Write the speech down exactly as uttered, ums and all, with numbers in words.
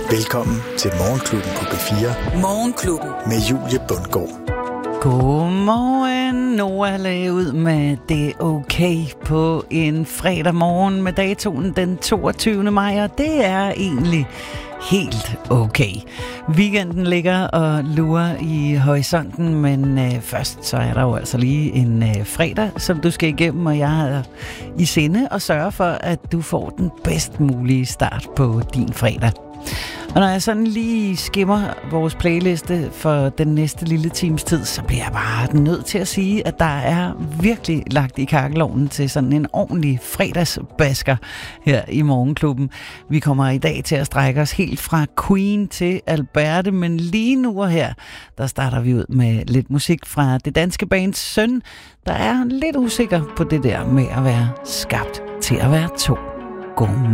Velkommen til Morgenklubben på B fire. Morgenklubben. Med Julie Bundgaard. Godmorgen. Noah lagde ud med det okay på en fredag morgen med datoen den toogtyvende maj, og det er egentlig helt okay. Weekenden ligger og lurer i horisonten, men øh, først så er der jo altså lige en øh, fredag, som du skal igennem, og jeg har i sinde at sørge for, at du får den bedst mulige start på din fredag. Og når jeg sådan lige skimmer vores playliste for den næste lille times tid, så bliver jeg bare nødt til at sige, at der er virkelig lagt i kakkelovnen til sådan en ordentlig fredagsbasker her i Morgenklubben. Vi kommer i dag til at strække os helt fra Queen til Alberte, men lige nu og her, der starter vi ud med lidt musik fra det danske bands Søn, der er lidt usikker på det der med at være skabt til at være to. Godmorgen.